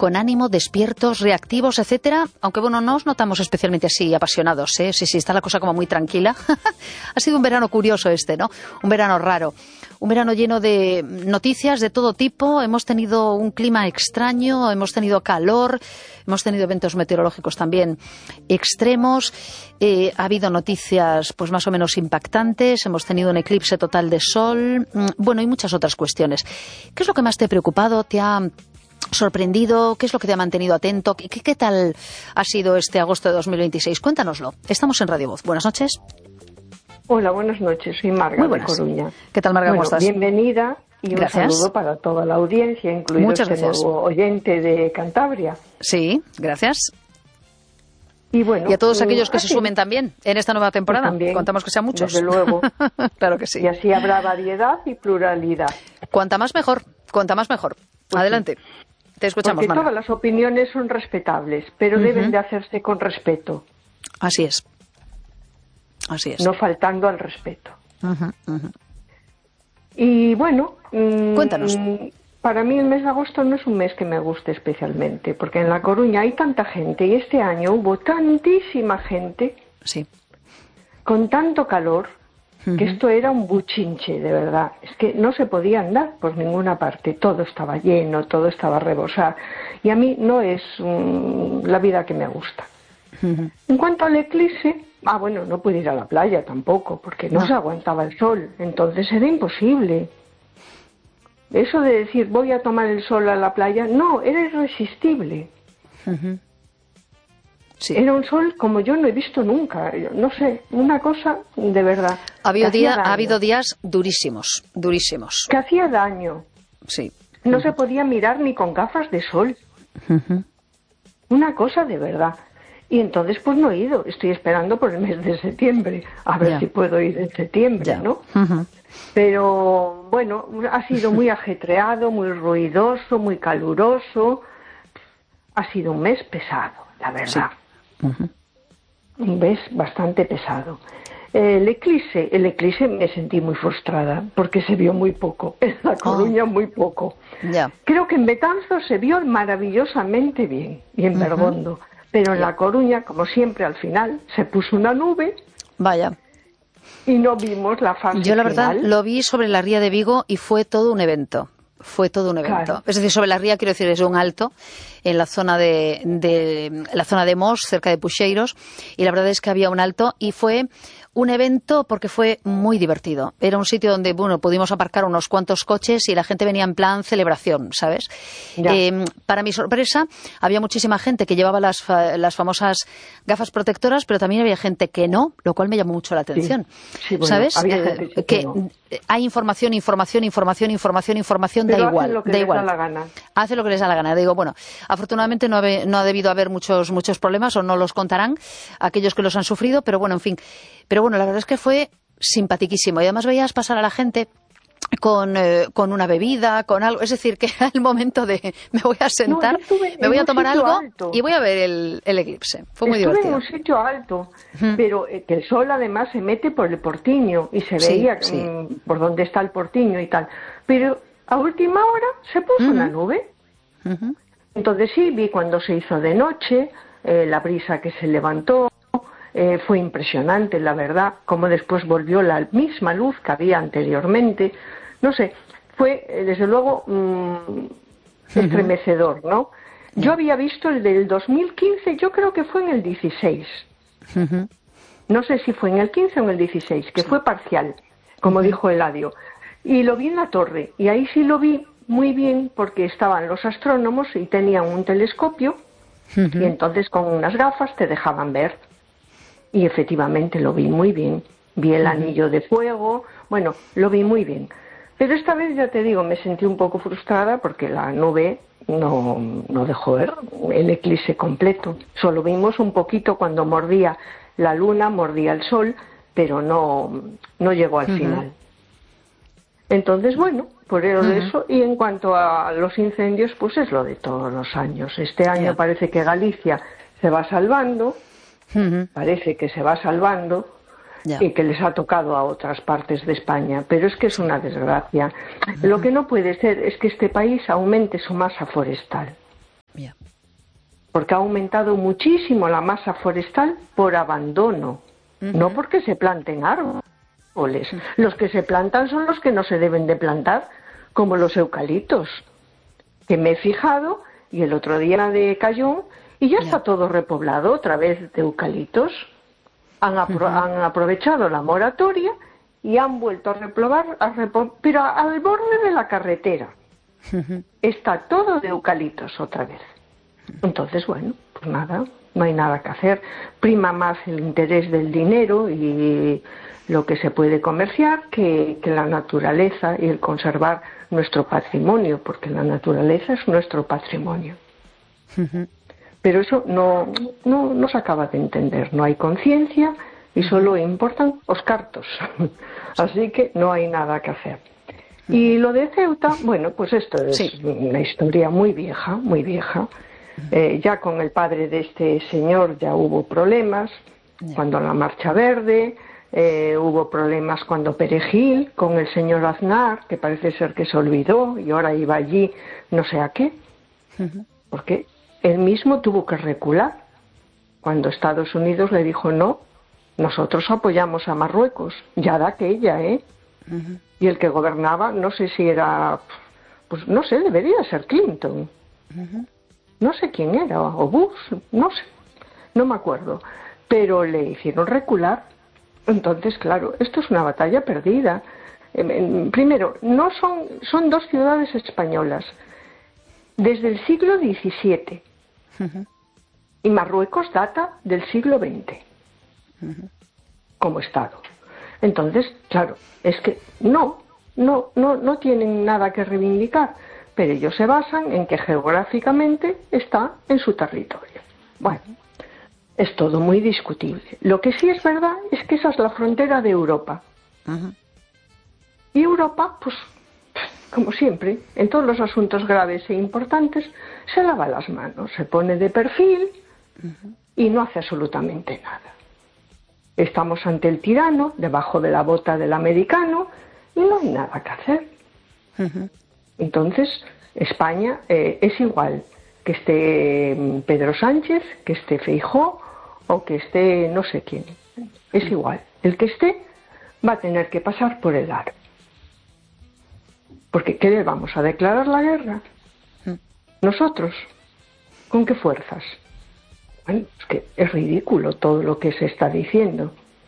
con ánimo, despiertos, reactivos, etcétera. Aunque bueno, no os notamos especialmente así apasionados, ¿eh? Sí, está la cosa como muy tranquila. Ha sido un verano curioso este, ¿no? Un verano raro. Un verano lleno de noticias de todo tipo. Hemos tenido un clima extraño, hemos tenido calor, hemos tenido eventos meteorológicos también extremos. Ha habido noticias pues más o menos impactantes. Hemos tenido un eclipse total de sol. Bueno, y muchas otras cuestiones. ¿Qué es lo que más te ha preocupado? ¿Te ha sorprendido? ¿Qué es lo que te ha mantenido atento? ¿Qué tal ha sido este agosto de 2026? Cuéntanoslo. Estamos en Radio Voz. Buenas noches. Hola, buenas noches. Soy Marga de Coruña. ¿Qué tal, Marga? ¿Cómo estás? Bienvenida y un saludo para toda la audiencia, incluido este nuevo oyente de Cantabria. Sí, gracias. Y bueno, y a todos aquellos que se sumen también en esta nueva temporada. También, contamos que sean muchos. Desde luego. Claro que sí. Y así habrá variedad y pluralidad. Cuanta más mejor, cuanta más mejor. Pues adelante. Sí. Te escuchamos, porque Marga. Todas las opiniones son respetables, pero deben de hacerse con respeto. Así es. Así es. No faltando al respeto. Y bueno, cuéntanos. Para mí el mes de agosto no es un mes que me guste especialmente, porque en La Coruña hay tanta gente y este año hubo tantísima gente, sí, con tanto calor, que esto era un buchinche, de verdad. Es que no se podía andar por ninguna parte, todo estaba lleno, todo estaba rebosado. Y a mí no es la vida que me gusta. En cuanto al eclipse, bueno, no pude ir a la playa tampoco, porque no se aguantaba el sol, entonces era imposible. Eso de decir, voy a tomar el sol a la playa, no, era irresistible. Sí. Era un sol como yo no he visto nunca, no sé, una cosa de verdad. Ha habido días durísimos, durísimos. Que hacía daño. Sí. No se podía mirar ni con gafas de sol. Una cosa de verdad. Y entonces pues no he ido, estoy esperando por el mes de septiembre, a ver si puedo ir en septiembre, ¿no? Pero bueno, ha sido muy ajetreado, muy ruidoso, muy caluroso, ha sido un mes pesado, la verdad. Un mes bastante pesado. El eclipse me sentí muy frustrada, porque se vio muy poco, en La Coruña muy poco. Creo que en Betanzos se vio maravillosamente bien, y en Bergondo. Pero en La Coruña, como siempre, al final, se puso una nube. Vaya. Y no vimos la fase final. Yo, la verdad, lo vi sobre la ría de Vigo y fue todo un evento. Fue todo un evento. Claro. Es decir, sobre la ría, quiero decir, es un alto en la zona de Mos, cerca de Puxeiros, y la verdad es que había un alto y fue un evento porque fue muy divertido. Era un sitio donde, bueno, pudimos aparcar unos cuantos coches y la gente venía en plan celebración, ¿sabes? Para mi sorpresa, había muchísima gente que llevaba las famosas gafas protectoras, pero también había gente que no, lo cual me llamó mucho la atención. Sí, bueno, ¿sabes? Que no. Hay información, da igual. Da igual. La gana. Hace lo que les da la gana. Digo, bueno, afortunadamente no ha debido haber muchos problemas, o no los contarán aquellos que los han sufrido, pero bueno, en fin. Pero bueno, la verdad es que fue simpaticísimo. Y además veías pasar a la gente con una bebida, con algo. Es decir, que era el momento de me voy a sentar, me voy a tomar algo alto. Y voy a ver el eclipse. Fue muy divertido. Estuve en un sitio alto, pero que el sol además se mete por el Portiño y se veía por dónde está el Portiño y tal. Pero a última hora se puso una nube. Entonces sí, vi cuando se hizo de noche, la brisa que se levantó. Fue impresionante, la verdad, como después volvió la misma luz que había anteriormente. No sé, fue desde luego estremecedor, ¿no? Yo había visto el del 2015, yo creo que fue en el 16. No sé si fue en el 15 o en el 16, que fue parcial, como dijo Eladio. Y lo vi en la torre, y ahí sí lo vi muy bien porque estaban los astrónomos y tenían un telescopio, y entonces con unas gafas te dejaban ver. Y efectivamente lo vi muy bien. Vi el anillo de fuego, bueno, lo vi muy bien. Pero esta vez, ya te digo, me sentí un poco frustrada porque la nube no dejó ver el eclipse completo. Solo vimos un poquito cuando mordía la luna, mordía el sol, pero no llegó al final. Entonces, bueno, por eso. Y en cuanto a los incendios, pues es lo de todos los años. Este año parece que Galicia se va salvando. Parece que se va salvando y que les ha tocado a otras partes de España, pero es que es una desgracia. Lo que no puede ser es que este país aumente su masa forestal. Yeah. Porque ha aumentado muchísimo la masa forestal por abandono, no porque se planten árboles. Los que se plantan son los que no se deben de plantar, como los eucaliptos, que me he fijado, y el otro día de Cayón, y ya está todo repoblado otra vez de eucaliptos. Han aprovechado la moratoria y han vuelto a repoblar, pero al borde de la carretera. Está todo de eucaliptos otra vez. Entonces, bueno, pues nada, no hay nada que hacer. Prima más el interés del dinero y lo que se puede comerciar que la naturaleza y el conservar nuestro patrimonio, porque la naturaleza es nuestro patrimonio. Pero eso no se acaba de entender. No hay conciencia y solo importan los cartos. Así que no hay nada que hacer. Y lo de Ceuta, bueno, pues esto es una historia muy vieja, muy vieja. Ya con el padre de este señor ya hubo problemas, cuando la Marcha Verde, hubo problemas cuando Perejil, con el señor Aznar, que parece ser que se olvidó y ahora iba allí no sé a qué, porque él mismo tuvo que recular cuando Estados Unidos le dijo no, nosotros apoyamos a Marruecos, ya de aquella, y el que gobernaba, no sé si era, pues no sé, debería ser Clinton. No sé quién era, o Bush, no sé, no me acuerdo. Pero le hicieron recular. Entonces, claro, esto es una batalla perdida. Primero, no son dos ciudades españolas desde el siglo XVII. Y Marruecos data del siglo XX como Estado. Entonces, claro, es que no tienen nada que reivindicar. Pero ellos se basan en que geográficamente está en su territorio. Bueno, es todo muy discutible. Lo que sí es verdad es que esa es la frontera de Europa. Y Europa, pues, como siempre, en todos los asuntos graves e importantes, se lava las manos, se pone de perfil y no hace absolutamente nada. Estamos ante el tirano, debajo de la bota del americano, y no hay nada que hacer. Entonces, España es igual que esté Pedro Sánchez, que esté Feijóo o que esté no sé quién. Es igual. El que esté va a tener que pasar por el aro. Porque ¿qué le vamos a declarar la guerra? ¿Nosotros? ¿Con qué fuerzas? Bueno, es que es ridículo todo lo que se está diciendo.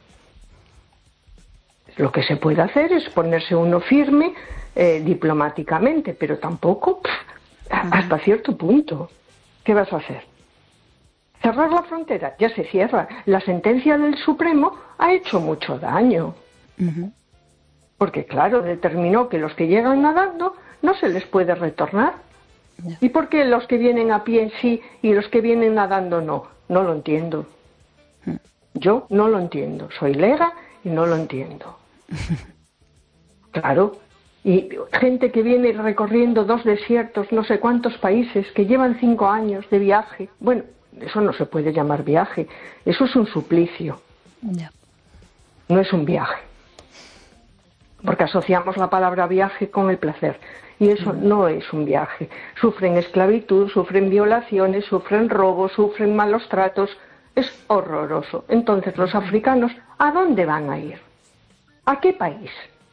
Lo que se puede hacer es ponerse uno firme diplomáticamente, pero tampoco hasta cierto punto. ¿Qué vas a hacer? ¿Cerrar la frontera? Ya se cierra. La sentencia del Supremo ha hecho mucho daño. Porque, claro, determinó que los que llegan nadando no se les puede retornar. ¿Y por qué los que vienen a pie sí y los que vienen nadando no? No lo entiendo. Yo no lo entiendo. Soy lega y no lo entiendo. Claro. Y gente que viene recorriendo 2 desiertos, no sé cuántos países, que llevan 5 años de viaje. Bueno, eso no se puede llamar viaje. Eso es un suplicio. No es un viaje. Porque asociamos la palabra viaje con el placer. Y eso no es un viaje. Sufren esclavitud, sufren violaciones, sufren robos, sufren malos tratos. Es horroroso. Entonces, los africanos, ¿a dónde van a ir? ¿A qué país?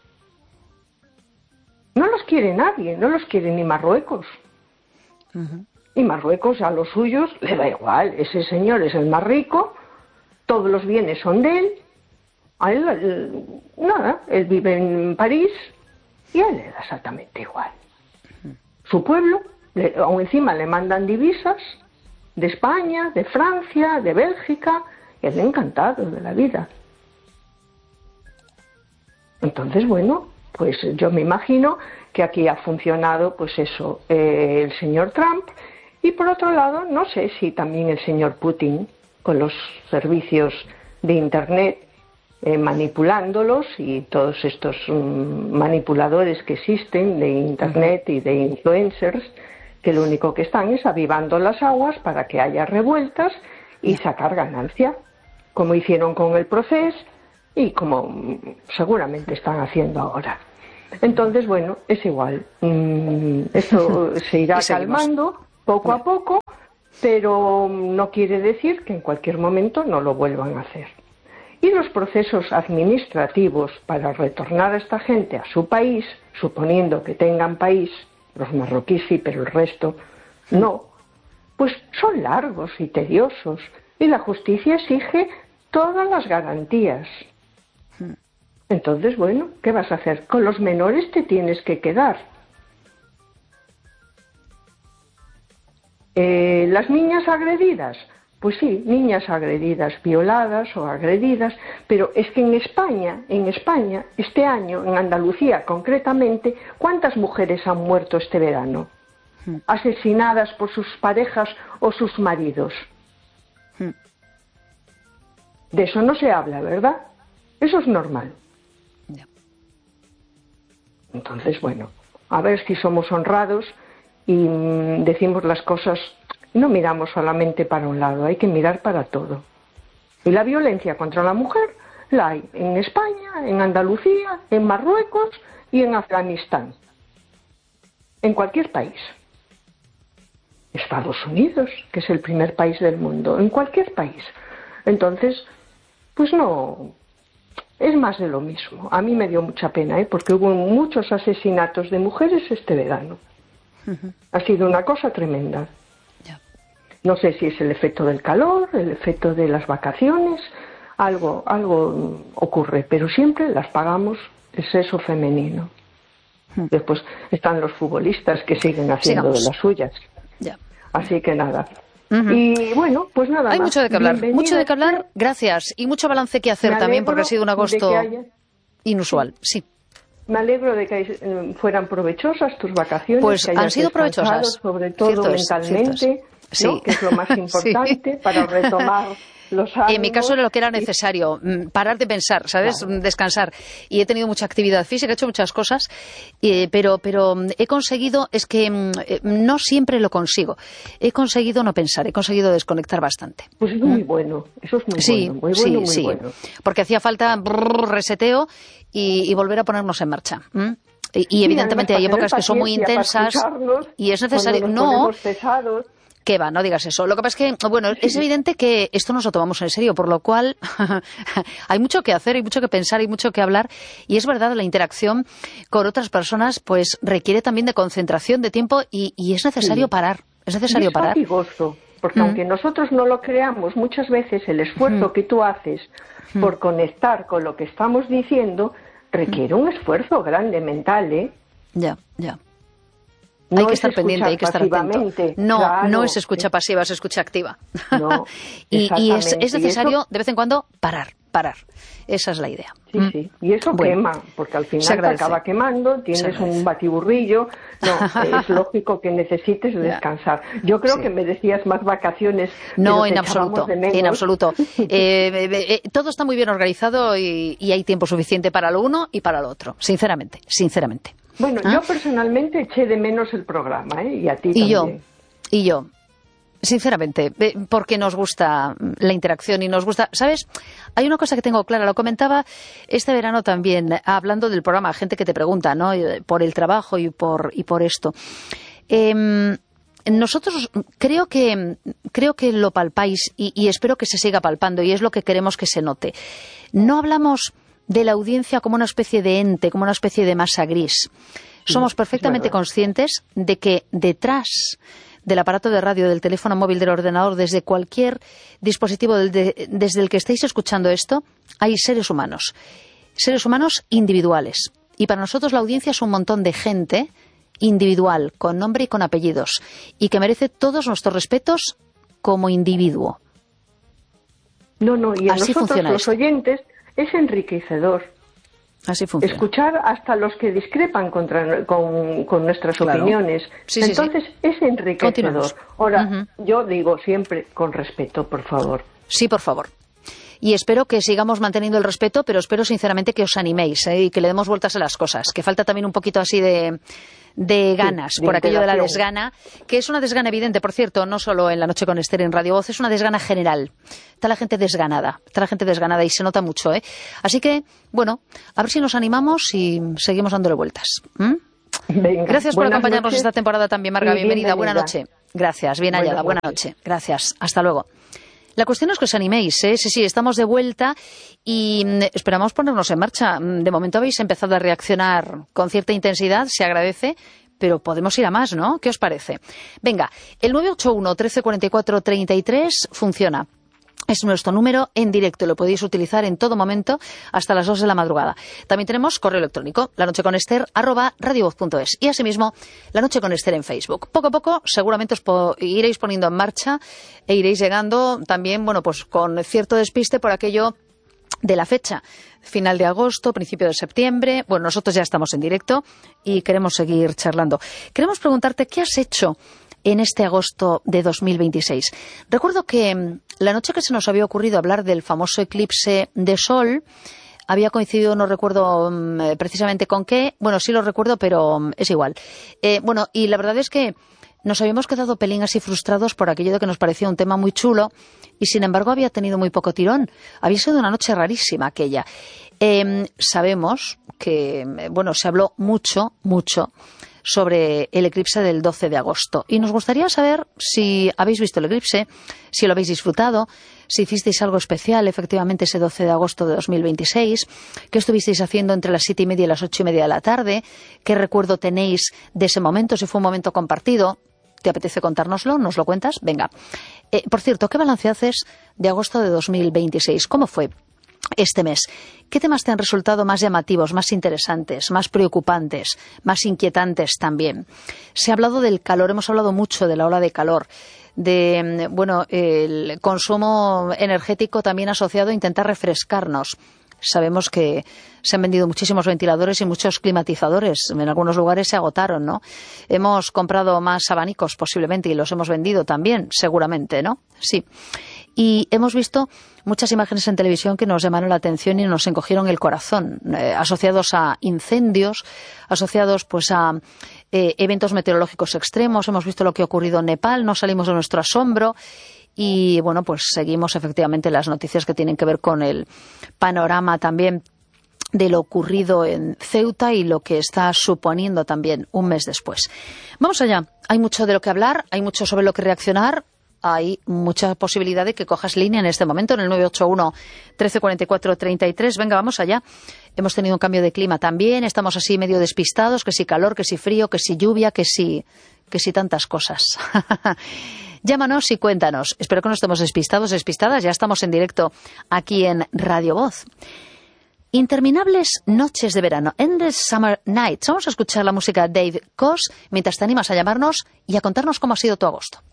No los quiere nadie, no los quiere ni Marruecos. Y Marruecos a los suyos le da igual. Ese señor es el más rico, todos los bienes son de él. A él, nada, él vive en París y a él le da exactamente igual. Su pueblo, aún encima le mandan divisas de España, de Francia, de Bélgica, y él encantado de la vida. Entonces, bueno, pues yo me imagino que aquí ha funcionado, pues eso, el señor Trump, y por otro lado, no sé si también el señor Putin, con los servicios de Internet, manipulándolos, y todos estos manipuladores que existen de Internet y de influencers, que lo único que están es avivando las aguas para que haya revueltas y sacar ganancia, como hicieron con el Procés y como seguramente están haciendo ahora. Entonces, bueno, es igual. Esto se irá calmando poco a poco, pero no quiere decir que en cualquier momento no lo vuelvan a hacer. Y los procesos administrativos para retornar a esta gente a su país, suponiendo que tengan país, los marroquíes sí, pero el resto no, pues son largos y tediosos, y la justicia exige todas las garantías. Entonces, bueno, ¿qué vas a hacer? Con los menores te tienes que quedar. ¿Las niñas agredidas? Pues sí, niñas agredidas, violadas o agredidas, pero es que en España, este año, en Andalucía concretamente, ¿cuántas mujeres han muerto este verano? Asesinadas por sus parejas o sus maridos. De eso no se habla, ¿verdad? Eso es normal. Entonces, bueno, a ver si somos honrados y decimos las cosas, no miramos solamente para un lado, hay que mirar para todo. Y la violencia contra la mujer la hay en España, en Andalucía, en Marruecos y en Afganistán. En cualquier país. Estados Unidos, que es el primer país del mundo, en cualquier país. Entonces, pues no, es más de lo mismo. A mí me dio mucha pena, porque hubo muchos asesinatos de mujeres este verano. Ha sido una cosa tremenda. No sé si es el efecto del calor, el efecto de las vacaciones, algo ocurre, pero siempre las pagamos el sexo femenino. Después están los futbolistas que siguen haciendo de las suyas. Así que nada. Y bueno, pues nada más. Hay mucho de qué hablar, gracias. Y mucho balance que hacer también, porque ha sido un agosto inusual. Sí. Me alegro de que fueran provechosas tus vacaciones. Pues que han sido provechosas. Sobre todo mentalmente, ¿no? Que es lo más importante para retomar los ánimos. En mi caso era lo que era necesario, parar de pensar, ¿sabes? Claro. Descansar. Y he tenido mucha actividad física, he hecho muchas cosas, pero he conseguido, es que no siempre lo consigo. He conseguido no pensar, he conseguido desconectar bastante. Pues es muy bueno, eso es muy bueno, muy bueno. Porque hacía falta reseteo y volver a ponernos en marcha. Y evidentemente hay épocas que son muy intensas y es necesario. No. ¿Qué va? No digas eso. Lo que pasa es que, bueno, es evidente que esto nos lo tomamos en serio, por lo cual hay mucho que hacer, hay mucho que pensar, hay mucho que hablar. Y es verdad, la interacción con otras personas pues requiere también de concentración, de tiempo y es necesario parar. Es necesario parar. Es fatigoso, porque aunque nosotros no lo creamos, muchas veces el esfuerzo que tú haces por conectar con lo que estamos diciendo requiere un esfuerzo grande mental, ¿eh? Ya. No hay que estar pendiente, hay que estar atento. No es escucha pasiva, es escucha activa. No, y es necesario de vez en cuando parar. Esa es la idea. Sí. Y eso quema, porque al final te acaba quemando, tienes un batiburrillo. No, es lógico que necesites descansar. Yo creo que merecías más vacaciones. No, en absoluto. Todo está muy bien organizado y hay tiempo suficiente para lo uno y para lo otro, sinceramente. Bueno, yo personalmente eché de menos el programa, y a ti también. Y yo, sinceramente, porque nos gusta la interacción y nos gusta... ¿Sabes? Hay una cosa que tengo clara, lo comentaba este verano también, hablando del programa, gente que te pregunta, ¿no? Por el trabajo y por esto. Nosotros creo que lo palpáis y espero que se siga palpando y es lo que queremos que se note. No hablamos de la audiencia como una especie de ente, como una especie de masa gris. Somos perfectamente conscientes de que detrás del aparato de radio, del teléfono móvil, del ordenador, desde cualquier dispositivo desde el que estéis escuchando esto, hay seres humanos individuales. Y para nosotros la audiencia es un montón de gente individual, con nombre y con apellidos, y que merece todos nuestros respetos como individuo. No, y a nosotros los oyentes es enriquecedor. Así funciona. Escuchar hasta los que discrepan con nuestras opiniones. Entonces es enriquecedor. Ahora, yo digo siempre con respeto, por favor. Sí, por favor. Y espero que sigamos manteniendo el respeto, pero espero sinceramente que os animéis y que le demos vueltas a las cosas. Que falta también un poquito así de ganas, por aquello de la desgana, que es una desgana evidente, por cierto, no solo en La Noche con Esther en Radio Voz, es una desgana general. Está la gente desganada y se nota mucho, ¿eh? Así que, bueno, a ver si nos animamos y seguimos dándole vueltas. Venga, gracias por acompañarnos esta temporada también, Marga. Bienvenida, buena noche. Gracias, bien hallada. Buena noche. Gracias. Hasta luego. La cuestión es que os animéis, ¿eh? Sí, estamos de vuelta y esperamos ponernos en marcha. De momento habéis empezado a reaccionar con cierta intensidad, se agradece, pero podemos ir a más, ¿no? ¿Qué os parece? Venga, el 981 1344 33 funciona. Es nuestro número en directo, lo podéis utilizar en todo momento hasta las 2 de la madrugada. También tenemos correo electrónico, lanocheconester@radiovoz.es y asimismo La Noche con Ester en Facebook. Poco a poco seguramente os iréis poniendo en marcha e iréis llegando también, bueno, pues con cierto despiste por aquello de la fecha, final de agosto, principio de septiembre. Bueno, nosotros ya estamos en directo y queremos seguir charlando. Queremos preguntarte qué has hecho en este agosto de 2026. Recuerdo que la noche que se nos había ocurrido hablar del famoso eclipse de sol había coincidido, no recuerdo precisamente con qué, bueno, sí lo recuerdo, pero es igual. Bueno, y la verdad es que nos habíamos quedado pelín así frustrados por aquello de que nos parecía un tema muy chulo y sin embargo había tenido muy poco tirón. Había sido una noche rarísima aquella. Sabemos que, bueno, se habló mucho sobre el eclipse del 12 de agosto. Y nos gustaría saber si habéis visto el eclipse, si lo habéis disfrutado, si hicisteis algo especial efectivamente ese 12 de agosto de 2026, qué estuvisteis haciendo entre las 7:30 y las 8:30 de la tarde, qué recuerdo tenéis de ese momento, si fue un momento compartido. ¿Te apetece contárnoslo? ¿Nos lo cuentas? Venga. Por cierto, ¿qué balance haces de agosto de 2026? ¿Cómo fue este mes? ¿Qué temas te han resultado más llamativos, más interesantes, más preocupantes, más inquietantes también? Se ha hablado del calor, hemos hablado mucho de la ola de calor, de, bueno, el consumo energético también asociado a intentar refrescarnos. Sabemos que se han vendido muchísimos ventiladores y muchos climatizadores. En algunos lugares se agotaron, ¿no? Hemos comprado más abanicos posiblemente y los hemos vendido también, seguramente, ¿no? Sí. Y hemos visto muchas imágenes en televisión que nos llamaron la atención y nos encogieron el corazón, asociados a incendios, asociados pues a eventos meteorológicos extremos. Hemos visto lo que ha ocurrido en Nepal, no salimos de nuestro asombro y bueno, pues seguimos efectivamente las noticias que tienen que ver con el panorama también de lo ocurrido en Ceuta y lo que está suponiendo también un mes después. Vamos allá, hay mucho de lo que hablar, hay mucho sobre lo que reaccionar. Hay mucha posibilidad de que cojas línea en este momento en el 981 1344 33. Venga, vamos allá. Hemos tenido un cambio de clima también. Estamos así medio despistados, que si calor, que si frío, que si lluvia, que si tantas cosas. Llámanos y cuéntanos. Espero que no estemos despistados, despistadas. Ya estamos en directo aquí en Radio Voz. Interminables noches de verano, Endless Summer Nights. Vamos a escuchar la música de Dave Koz mientras te animas a llamarnos y a contarnos cómo ha sido tu agosto.